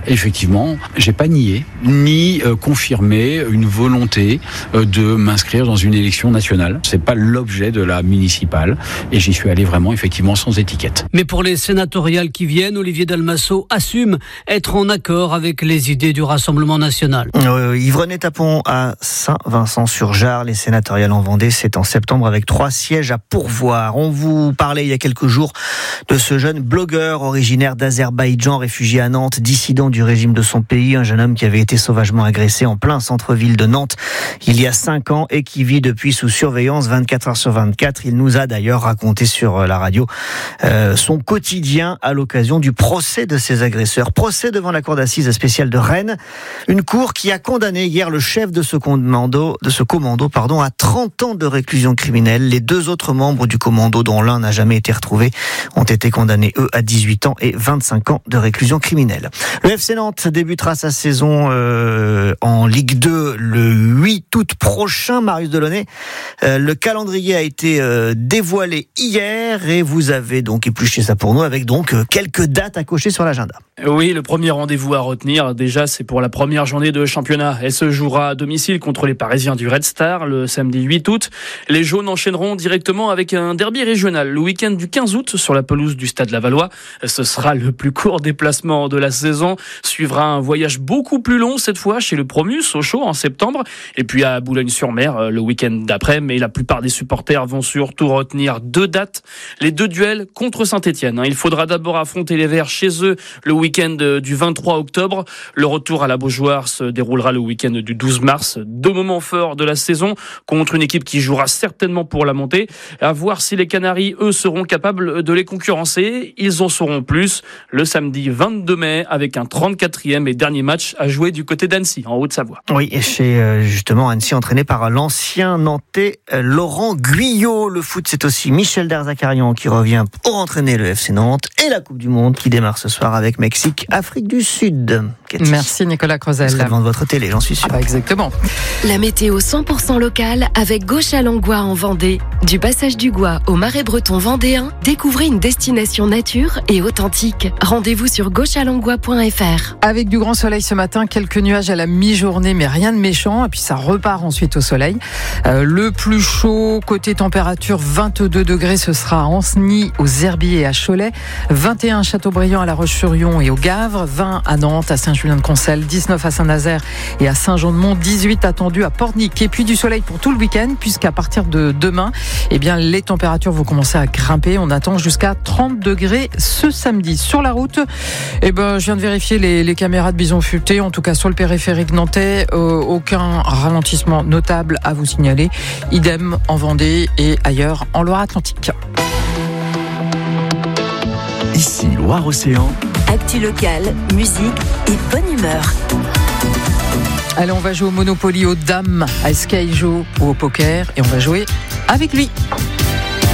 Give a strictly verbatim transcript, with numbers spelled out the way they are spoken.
Effectivement, j'ai pas nié, ni euh, confirmé une volonté euh, de m'inscrire dans une élection nationale. C'est pas l'objet de la municipale et j'y suis allé vraiment effectivement sans étiquette. Mais pour les sénatoriales qui viennent, Olivier Dalmasso assume être en accord avec les idées du Rassemblement national. Euh, Yvrenet-Tapon à Saint-Vincent-sur-Jard, les sénatoriales en Vendée, c'est en septembre avec trois sièges à pourvoir. On vous parlait il y a quelques jours de ce jeune blogueur originaire d'Azerbaïdjan, réfugié à Nantes, dissident du régime de son pays, un jeune homme qui avait été sauvagement agressé en plein centre-ville de Nantes il y a cinq ans et qui vit depuis sous surveillance vingt-quatre heures sur vingt-quatre. Il nous a d'ailleurs raconté sur la radio euh, son quotidien à l'occasion du procès de ses agresseurs. Procès devant la cour d'assises spéciale de Rennes, une cour qui a condamné hier le chef de ce commando, de ce commando pardon, à trente ans de réclusion criminelle. Les deux autres membres du commando, dont l'un n'a jamais été retrouvé, ont été condamnés, eux, à dix-huit ans et vingt-cinq ans de réclusion criminelle. Le F C Nantes débutera sa saison euh, en Ligue deux le huit août prochain. Marius Delaunay, euh, le calendrier a été euh, dévoilé hier et vous avez donc épluché ça pour nous avec donc euh, quelques dates à cocher sur l'agenda. Oui, le premier rendez-vous à retenir, déjà, c'est pour la première journée de championnat. Elle se jouera à domicile contre les Parisiens du Red Star le samedi huit août. Les Jaunes enchaîneront directement avec un derby régional le week-end du quinze août sur la pelouse du Stade Lavallois. Ce sera le plus court déplacement de la saison. Suivra un voyage beaucoup plus long cette fois chez le Promus, Sochaux, en septembre. Et puis à Boulogne-sur-Mer le week-end d'après. Mais la plupart des supporters vont surtout retenir deux dates. Les deux duels contre Saint-Etienne. Il faudra d'abord affronter les Verts chez eux le week-end du vingt-trois octobre. Le retour à la Beaujoire se déroulera le week-end du douze mars. Deux moments forts de la saison contre une équipe qui jouera certainement pour la montée. À voir si les Canaries, eux, seront capables de les concurrencer. Ils en sauront plus le samedi vingt-deux mai avec un trente-quatrième et dernier match à jouer du côté d'Annecy, en Haute-Savoie. Oui, et chez euh, justement Annecy, entraîné par l'ancien Nantais euh, Laurent Guyot. Le foot, c'est aussi Michel Derzakarian qui revient pour entraîner le F C Nantes et la Coupe du Monde qui démarre ce soir avec Mexique, Afrique du Sud. Cathy. Merci Nicolas Creusel. Vous serez devant votre télé, j'en suis sûr. Ah bah exactement. La météo cent pour cent locale avec Gauche-à-Langlois en Vendée. Du passage du Gois au Marais breton vendéen, découvrez une destination nature et authentique. Rendez-vous sur gauche à langlois point f r. Avec du grand soleil ce matin, quelques nuages à la mi-journée, mais rien de méchant. Et puis ça repart ensuite au soleil. Euh, le plus chaud, côté température, vingt-deux degrés, ce sera à Ancenis, aux Herbiers et à Cholet. vingt et un à Châteaubriand, à La Roche-sur-Yon et au Gavre. vingt à Nantes, à Saint-Julien-de-Concelles. dix-neuf à Saint-Nazaire et à Saint-Jean-de-Mont. dix-huit attendus à Pornic. Et puis du soleil pour tout le week-end, puisqu'à partir de demain, eh bien, les températures vont commencer à grimper. On attend jusqu'à trente degrés ce samedi. Sur la route, eh ben, je viens de vérifier les, les caméras de Bison Futé. En tout cas, sur le périphérique nantais, euh, aucun ralentissement notable à vous signaler. Idem en Vendée et ailleurs en Loire-Atlantique. Ici, Loire-Océan. Actu locale, musique et bonne humeur. Allez, on va jouer au Monopoly, aux dames, à Sky Joe ou au poker et on va jouer avec lui.